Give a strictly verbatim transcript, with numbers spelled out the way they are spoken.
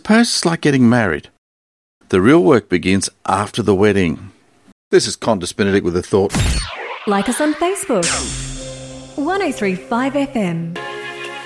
suppose it's like getting married. The real work begins after the wedding. This is Qantas Benedict with a thought. Like us on Facebook. one oh three point five F M.